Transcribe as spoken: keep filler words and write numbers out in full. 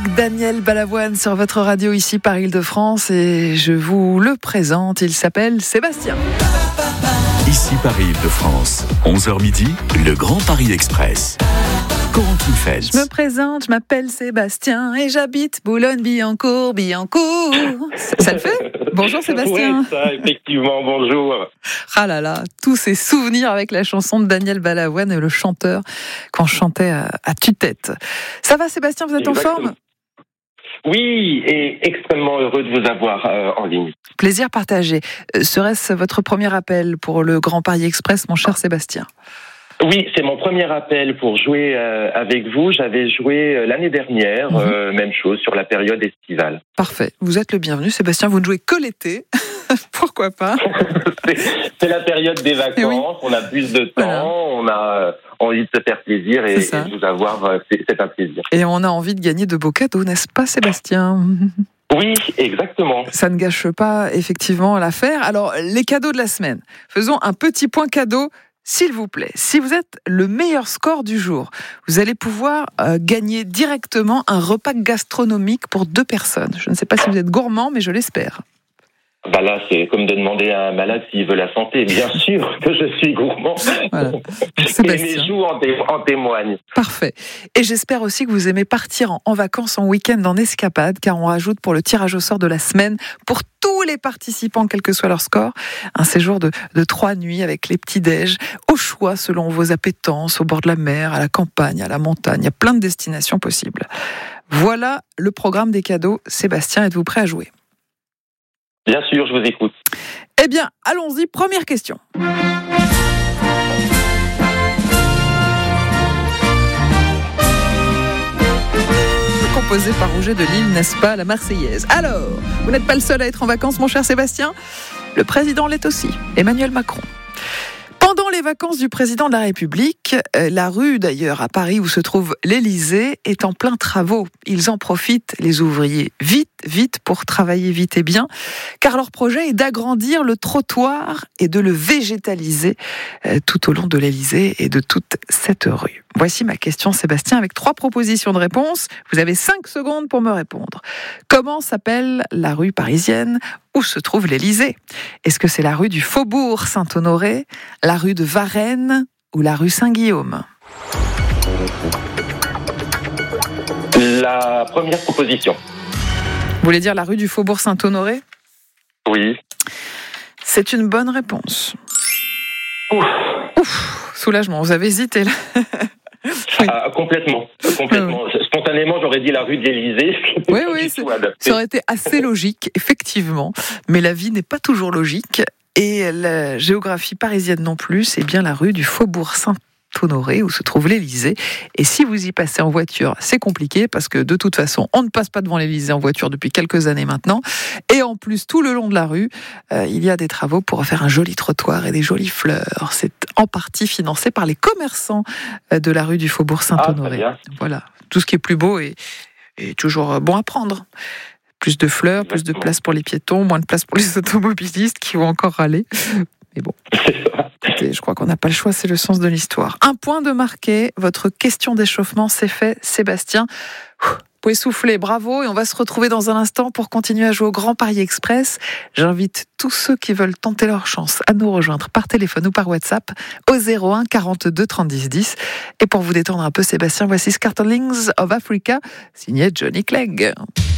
avec Daniel Balavoine sur votre radio ici par Île-de-France et je vous le présente, il s'appelle Sébastien. Ici par Île-de-France, onze heures midi, le Grand Paris Express. Corentine Feltz. Je me présente, je m'appelle Sébastien et j'habite Boulogne-Billancourt, Billancourt. Ça, ça le fait ? Bonjour Sébastien. Oui, ça, effectivement, bonjour. Ah là là, tous ces souvenirs avec la chanson de Daniel Balavoine et le chanteur qu'on chantait à, à tue-tête. Ça va Sébastien, vous êtes Exactement. en forme ? Oui, et extrêmement heureux de vous avoir euh, en ligne. Plaisir partagé. Euh, Serait-ce votre premier appel pour le Grand Paris Express, mon cher Sébastien ? Oui, c'est mon premier appel pour jouer euh, avec vous. J'avais joué euh, l'année dernière, mmh. euh, même chose, sur la période estivale. Parfait. Vous êtes le bienvenu. Sébastien, vous ne jouez que l'été. Pourquoi pas ? c'est, c'est la période des vacances. Oui. On a plus de temps. Voilà. On a envie de se faire plaisir et, et de vous avoir. C'est, c'est un plaisir. Et on a envie de gagner de beaux cadeaux, n'est-ce pas, Sébastien ? Oui, exactement. Ça ne gâche pas effectivement l'affaire. Alors, les cadeaux de la semaine. Faisons un petit point cadeau. S'il vous plaît, si vous êtes le meilleur score du jour, vous allez pouvoir euh, gagner directement un repas gastronomique pour deux personnes. Je ne sais pas si vous êtes gourmand, mais je l'espère. Bah là, c'est comme de demander à un malade s'il veut la santé. Bien sûr que je suis gourmand. Voilà. Et mes joues en, té- en témoignent. Parfait. Et j'espère aussi que vous aimez partir en, en vacances, en week-end, en escapade, car on rajoute pour le tirage au sort de la semaine, pour tous les participants, quel que soit leur score, un séjour de, de trois nuits avec les petits-déj, au choix selon vos appétences, au bord de la mer, à la campagne, à la montagne. Il y a plein de destinations possibles. Voilà le programme des cadeaux. Sébastien, êtes-vous prêt à jouer ? Bien sûr, je vous écoute. Eh bien, allons-y. Première question. Composée par Roger de Lille, n'est-ce pas, la Marseillaise. Alors, vous n'êtes pas le seul à être en vacances, mon cher Sébastien. Le président l'est aussi, Emmanuel Macron. Pendant les vacances du président de la République, la rue d'ailleurs à Paris où se trouve l'Élysée est en plein travaux. Ils en profitent, les ouvriers, vite, vite pour travailler vite et bien, car leur projet est d'agrandir le trottoir et de le végétaliser tout au long de l'Élysée et de toute cette rue. Voici ma question, Sébastien, avec trois propositions de réponse. Vous avez cinq secondes pour me répondre. Comment s'appelle la rue parisienne où se trouve l'Élysée ? Est-ce que c'est la rue du Faubourg Saint-Honoré, la rue de Varennes ou la rue Saint-Guillaume ? La première proposition. Vous voulez dire la rue du Faubourg Saint-Honoré ? Oui. C'est une bonne réponse. Ouf. Ouf, soulagement, vous avez hésité là. Oui. Ah, complètement, complètement. Oui. Spontanément, j'aurais dit la rue de l'Élysée. Oui, oui, ça aurait été assez logique, effectivement. Mais la vie n'est pas toujours logique. Et la géographie parisienne non plus, c'est bien la rue du Faubourg Saint-Honoré où se trouve l'Élysée. Et si vous y passez en voiture, c'est compliqué parce que de toute façon, on ne passe pas devant l'Élysée en voiture depuis quelques années maintenant. Et en plus, tout le long de la rue, euh, il y a des travaux pour faire un joli trottoir et des jolies fleurs. C'est en partie financé par les commerçants de la rue du Faubourg Saint-Honoré. Ah, voilà, tout ce qui est plus beau est, est toujours bon à prendre. Plus de fleurs, Exactement. Plus de place pour les piétons, moins de place pour les automobilistes qui vont encore râler. Mais bon, écoutez, je crois qu'on n'a pas le choix, c'est le sens de l'histoire. Un point de marqué, votre question d'échauffement, c'est fait, Sébastien. Vous pouvez souffler, bravo, et on va se retrouver dans un instant pour continuer à jouer au Grand Paris Express. J'invite tous ceux qui veulent tenter leur chance à nous rejoindre par téléphone ou par WhatsApp au zéro un quarante-deux trente dix. Et pour vous détendre un peu, Sébastien, voici Scatterlings of Africa, signé Johnny Clegg.